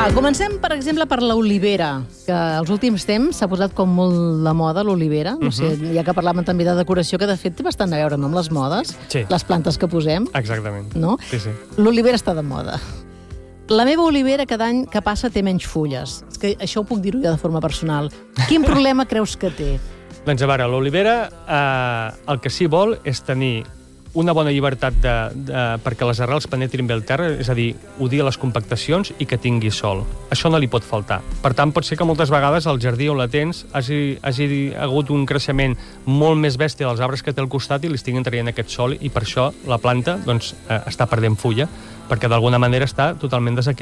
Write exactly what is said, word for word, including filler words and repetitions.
Va, comencem, per exemple, per l'olivera, que als últims temps s'ha posat com molt de moda l'olivera. No sé, ja que parlàvem també de decoració, que de fet té bastant a veure, no?, amb les modes, Sí. les plantes que posem. Exactament. No? Sí, sí. L'olivera està de moda. La meva olivera cada any que passa té menys fulles. És que això ho puc dir-ho ja de forma personal. Quin problema creus que té? Doncs a veure, l'olivera eh, el que sí vol és tenir una bona llibertat de, de, perquè les arrels penetrin bé el terra, és a dir, odia les compactacions i que tingui sol. Això no li pot faltar. Per tant, pot ser que moltes vegades al jardí on la tens hagi, hagi hagut un creixement molt més bèstia dels arbres que té al costat i li estiguin traient aquest sol, i per això la planta doncs, eh, està perdent fulla, perquè d'alguna manera està totalment desequilibrada.